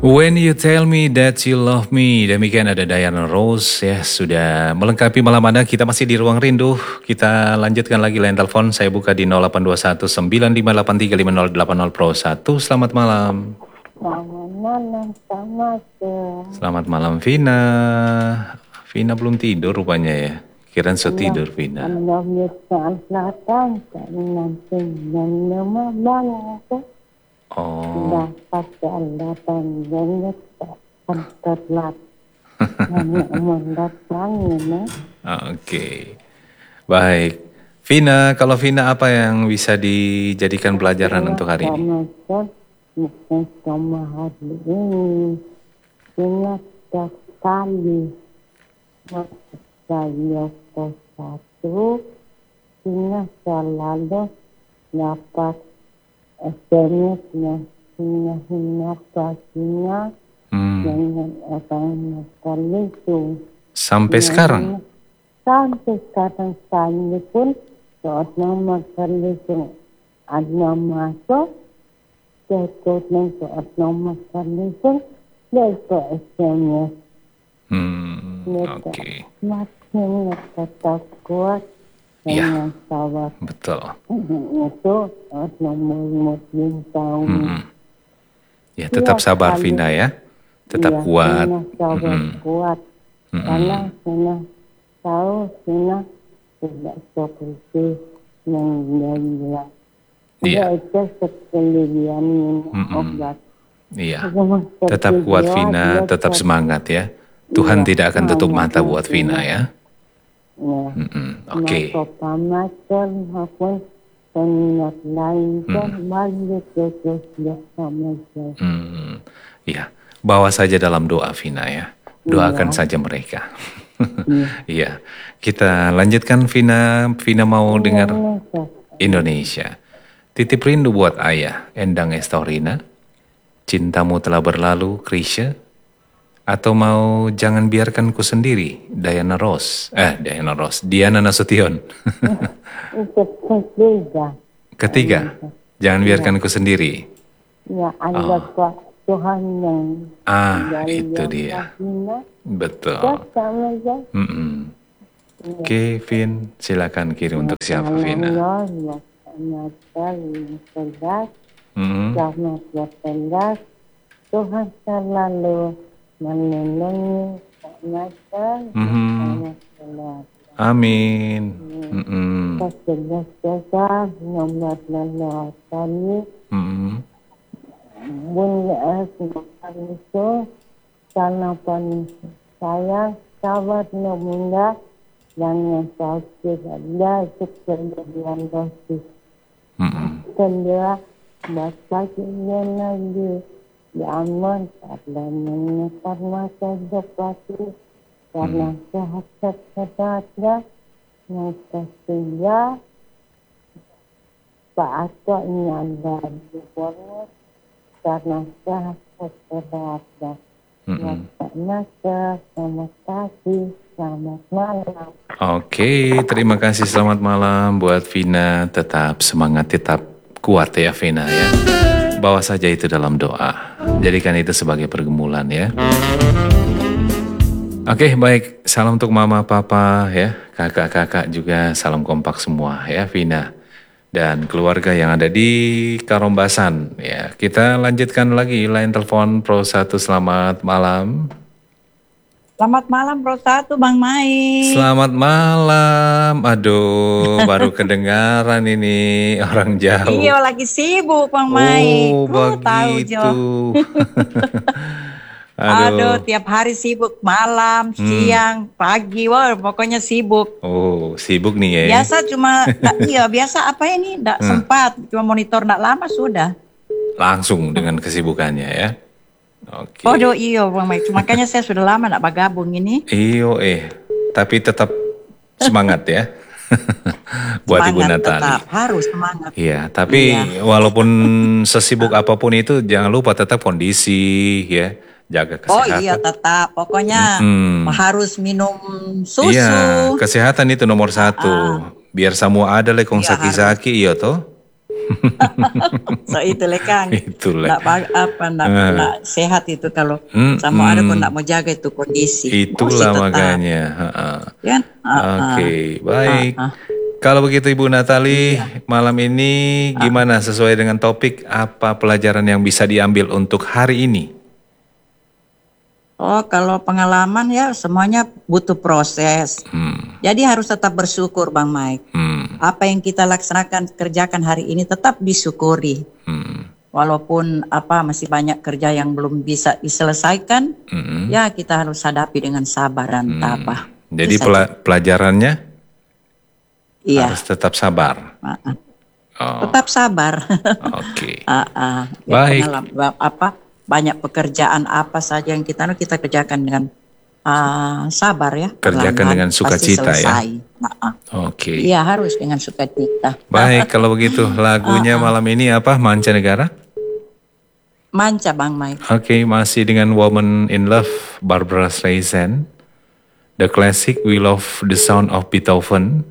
When You Tell Me That You Love Me. Demikian ada Diana Rose ya. Sudah melengkapi malam Anda. Kita masih di Ruang Rindu. Kita lanjutkan lagi line telepon. Saya buka di 0821 9583 5080 Pro 1. Selamat malam. Selamat malam, Selamat malam Vina. Vina belum tidur rupanya ya. Kirain sudah tidur Vina. Oh. Oke. Baik. Vina, kalau Vina apa yang bisa dijadikan pelajaran untuk hari ini? Saya satu selalu dapat SMS-nya hina pastinya dengan orang terlitu. Sampai sekarang? Sampai sekarang saya pun saat nama terlitu ada masuk, tekutnya saat nama terlitu dia ke SMS. Oke. Makin tetap kuat. Iya, betul. Itu nomor bintang. Ya, tetap sabar Vina ya. Tetap kuat. Kuat. Karena Vina tahu Vina tidak seperti yang dia bilang. Dia itu sekalian minum obat. Iya, tetap kuat Vina, tetap semangat ya. Tuhan tidak akan tutup mata buat Vina ya. Oke. Iya, bawa saja dalam doa Vina ya. Doakan saja mereka. Iya, kita lanjutkan Vina. Vina mau dengar Indonesia. Titip rindu buat ayah, Endang Estorina. Cintamu telah berlalu, Krisya. Atau mau jangan biarkan ku sendiri, Diana Nasution. Ketiga, jangan biarkan ku sendiri. Ya, ada Tuhan yang itu dia. Betul. Oke, Vin, silakan kirim untuk siapa, Vina? Tuhan selalu melindungi Amin. Saya sahabat meninggal dan yang sakit ada kejadian dosis. Kedua, bapak-ibu lagi diaman karena menyetar masa depresi karena sehat saja yang ketiga Pak Ato ini ada di Borneo karena sehat saja terima kasih, selamat malam. Oke, terima kasih, selamat malam buat Vina. Tetap semangat, tetap kuat ya Vina ya. Bawa saja itu dalam doa. Jadikan itu sebagai pergumulan ya. Oke, baik. Salam untuk mama, papa ya. Kakak-kakak juga salam kompak semua ya Vina. Dan keluarga yang ada di Karombasan ya. Kita lanjutkan lagi line telepon Pro 1. Selamat malam. Selamat malam Pro 1 Bang Mai. Selamat malam. Aduh, baru kedengaran ini orang jauh. Iya, lagi sibuk Bang Mai. Oh, begitu. Tahu, Aduh, tiap hari sibuk, malam, siang, pagi, wah pokoknya sibuk. Oh, sibuk nih ya. Biasa cuma, biasa apa ini, enggak sempat, cuma monitor enggak lama sudah. Langsung dengan kesibukannya ya. Oke. Oh, iya Bang Mai, makanya saya sudah lama enggak bergabung ini. Tapi tetap semangat ya. Buat Ibu Natali. Tetap harus semangat. Iya, tapi walaupun sesibuk apapun itu jangan lupa tetap kondisi ya. Jaga kesehatan. Oh iya tetap, pokoknya harus minum susu. Iya, kesehatan itu nomor 1. Biar semua ada lekong saki-saki iya toh. So itu lekang. Itulah. Nak sehat itu kalau sama ada kok nak mau jaga itu kondisi. Itulah makanya. Kan? Oke, baik. Kalau begitu Ibu Natali, malam ini gimana sesuai dengan topik apa pelajaran yang bisa diambil untuk hari ini? Oh, kalau pengalaman ya semuanya butuh proses. Jadi harus tetap bersyukur Bang Mike. Apa yang kita laksanakan, kerjakan hari ini tetap disyukuri. Walaupun masih banyak kerja yang belum bisa diselesaikan, ya kita harus hadapi dengan sabar dan tabah. Jadi pelajarannya harus tetap sabar. Tetap sabar. Oke. Baik. Banyak pekerjaan apa saja yang kita kerjakan dengan sabar ya. Kerjakan dengan sukacita ya. Oke. Iya harus dengan sukacita. Baik, kalau begitu lagunya malam ini apa? Mancanegara? Manca Bang Mike. Oke, masih dengan Woman in Love, Barbara Streisand. The Classic, We Love the Sound of Beethoven.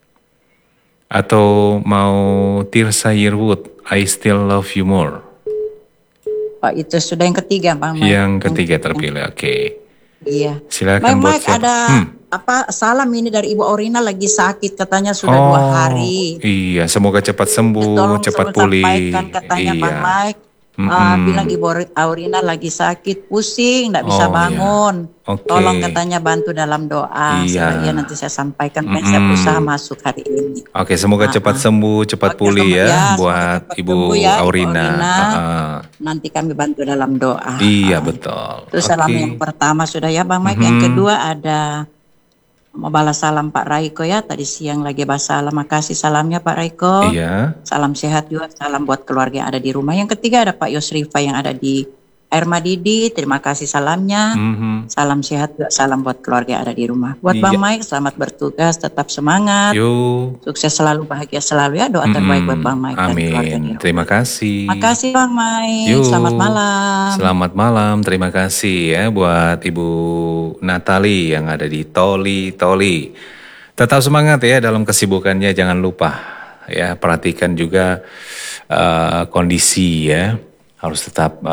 Atau mau Tirsa Yearwood, I Still Love You More. Pak itu sudah yang ketiga Bang Mike. Yang ketiga terpilih, oke. Iya. Silakan Bang Mike ada salam ini dari Ibu Orina lagi sakit katanya sudah 2 hari. Iya, semoga cepat sembuh, cepat pulih. Sampaikan katanya Bang Mike. Bilang Ibu Aurina lagi sakit, pusing, tidak bisa bangun. Tolong katanya bantu dalam doa. Iya, nanti saya sampaikan. Saya berusaha masuk hari ini. Oke, semoga cepat sembuh, cepat pulih ya buat Ibu Aurina. Nanti kami bantu dalam doa. Iya, betul. Terus salam yang pertama sudah ya Bang Mike. Yang kedua ada mau balas salam Pak Raiko ya. Tadi siang lagi balas salam. Makasih salamnya Pak Raiko. Iya. Salam sehat juga. Salam buat keluarga yang ada di rumah. Yang ketiga ada Pak Yosrifa yang ada di Air Madidi. Terima kasih salamnya. Salam sehat juga. Salam buat keluarga yang ada di rumah. Buat Bang Mike selamat bertugas. Tetap semangat. Sukses selalu, bahagia selalu ya. Doa terbaik buat Bang Mike dan keluarga di rumah. Terima kasih. Makasih Bang Mike. Selamat malam. Selamat malam. Terima kasih ya buat Ibu Natali yang ada di Toli. Tetap semangat ya dalam kesibukannya, jangan lupa ya perhatikan juga kondisi ya, harus tetap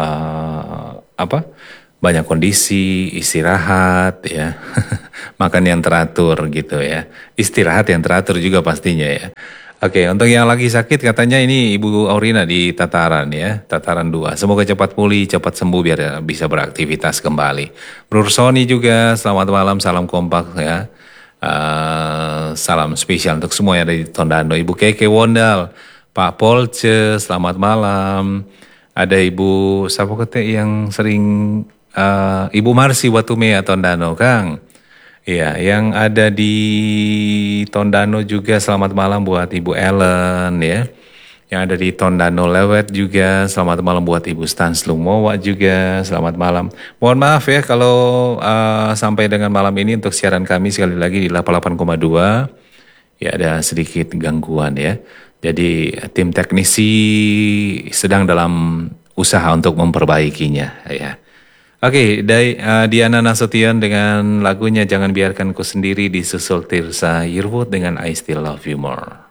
banyak kondisi, istirahat ya, makan yang teratur gitu ya, istirahat yang teratur juga pastinya ya. Oke, untuk yang lagi sakit katanya ini Ibu Aurina di Tataran ya, Tataran 2. Semoga cepat pulih, cepat sembuh biar bisa beraktivitas kembali. Bro Sony juga, selamat malam, salam kompak ya. Salam spesial untuk semua yang ada di Tondano. Ibu Keke Wondal, Pak Polce, selamat malam. Ada Ibu Sapokete yang sering, Ibu Marsi Watumea Tondano, Kang. Iya, yang ada di Tondano juga selamat malam buat Ibu Ellen ya. Yang ada di Tondano Lewet juga selamat malam buat Ibu Stans Lumowa juga selamat malam. Mohon maaf ya kalau sampai dengan malam ini untuk siaran kami sekali lagi di 88,2 ya ada sedikit gangguan ya. Jadi tim teknisi sedang dalam usaha untuk memperbaikinya ya. Oke, Diana Nasution dengan lagunya Jangan Biarkan Ku Sendiri disusul Tirsa Yearwood dengan I Still Love You More.